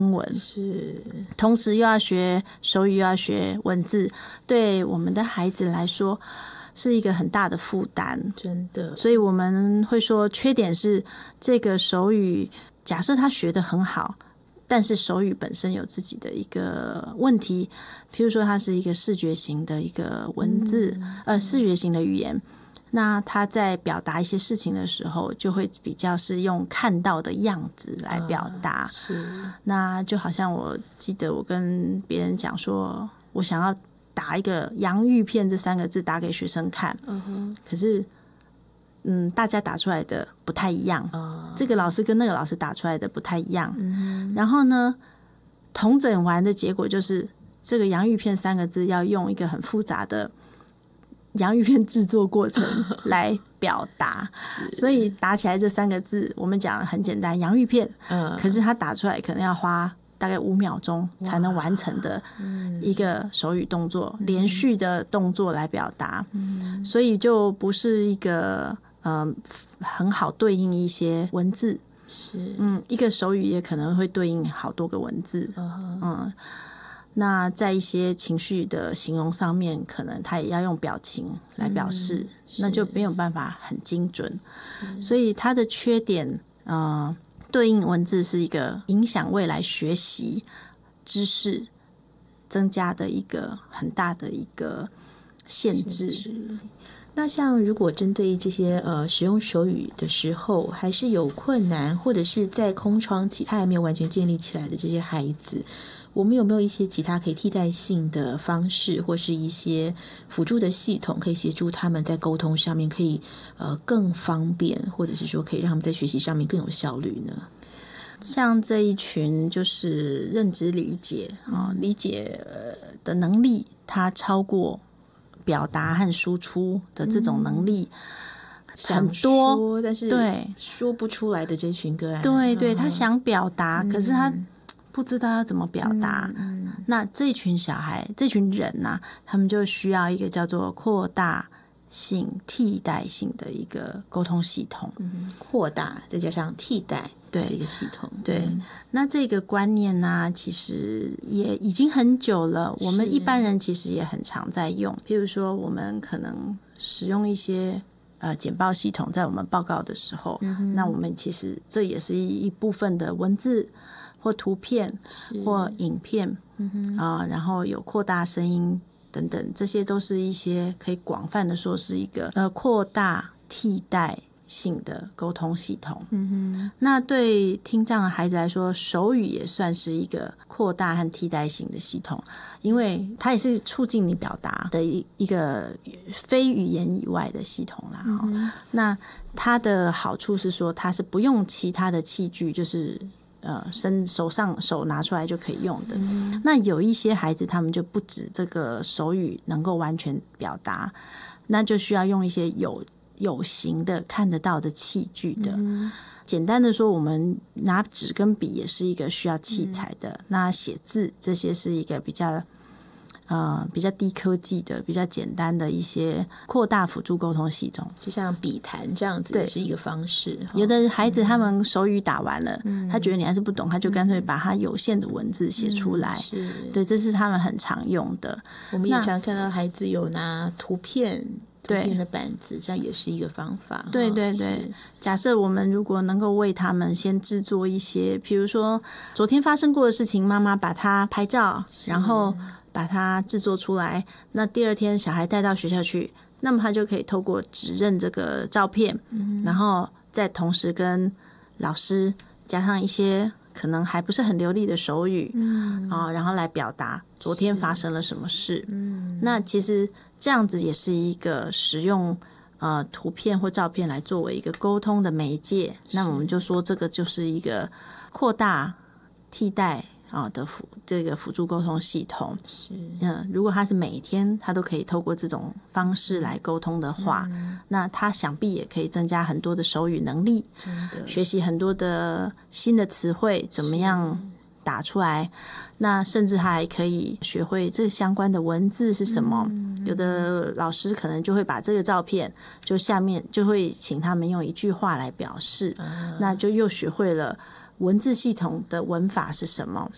文，是同时又要学手语又要学文字，对我们的孩子来说是一个很大的负担， 真的。所以我们会说缺点是这个手语假设他学得很好，但是手语本身有自己的一个问题，譬如说它是一个视觉型的一个文字，视觉型的语言，那他在表达一些事情的时候就会比较是用看到的样子来表达， 是。 那就好像我记得我跟别人讲说我想要打一个洋芋片这3个字打给学生看，可是大家打出来的不太一样，这个老师跟那个老师打出来的不太一样，然后呢统整完的结果就是这个洋芋片3个字要用一个很复杂的洋芋片制作过程来表达所以打起来这3个字我们讲很简单洋芋片，可是他打出来可能要花大概5秒钟才能完成的一个手语动作，连续的动作来表达，所以就不是一个很好对应一些文字， 是一个手语也可能会对应好多个文字，那在一些情绪的形容上面可能他也要用表情来表示，那就没有办法很精准，所以它的缺点对应文字是一个影响未来学习知识增加的一个很大的一个限制。 那像如果针对这些使用手语的时候还是有困难，或者是在空窗期他还没有完全建立起来的这些孩子，我们有没有一些其他可以替代性的方式，或是一些辅助的系统可以协助他们在沟通上面可以更方便，或者是说可以让他们在学习上面更有效率呢？ 像这一群就是认知理解理解的能力它超过表达和输出的这种能力很多， 但是对说不出来的这群个案， 对他想表达，可是他不知道要怎么表达，那这群小孩这群人他们就需要一个叫做扩大性替代性的一个沟通系统， 扩大再加上替代这个系统， 对，那这个观念其实也已经很久了，我们一般人其实也很常在用，譬如说我们可能使用一些简报系统在我们报告的时候，那我们其实这也是一部分的文字或图片或影片然后有扩大声音等等，这些都是一些可以广泛的说是一个扩大替代性的沟通系统。那对听障的孩子来说，手语也算是一个扩大和替代性的系统，因为它也是促进你表达的一个非语言以外的系统啦。那它的好处是说它是不用其他的器具，就是手拿出来就可以用的。那有一些孩子他们就不止这个手语能够完全表达，那就需要用一些有形的看得到的器具的。简单的说，我们拿纸跟笔也是一个需要器材的，那写字这些是一个比较低科技的比较简单的一些扩大辅助沟通系统， 就像笔谈这样子也是一个方式。 有的孩子他们手语打完了，他觉得你还是不懂，他就干脆把他有限的文字写出来，对，这是他们很常用的。 我们也常看到孩子有拿图片的板子，这样也是一个方法。 对对对，假设我们如果能够为他们先制作一些，比如说昨天发生过的事情，妈妈把它拍照，然后把它制作出来，那第二天小孩带到学校去，那么他就可以透过指认这个照片，然后再同时跟老师加上一些可能还不是很流利的手语，然后来表达昨天发生了什么事。那其实这样子也是一个使用图片或照片来作为一个沟通的媒介，那我们就说这个就是一个扩大替代的这个辅助沟通系统。如果他是每天他都可以透过这种方式来沟通的话，那他想必也可以增加很多的手语能力，学习很多的新的词汇怎么样打出来，那甚至还可以学会这相关的文字是什么。有的老师可能就会把这个照片就下面就会请他们用一句话来表示，那就又学会了文字系统的文法是什么。